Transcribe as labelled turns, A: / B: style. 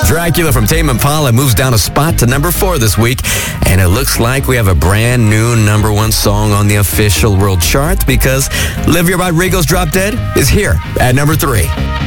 A: Dracula from Tame Impala moves down a spot to number 4 this week. And it looks like we have a brand new number 1 song on the official world chart because Olivia Rodrigo's Drop Dead is here at number 3.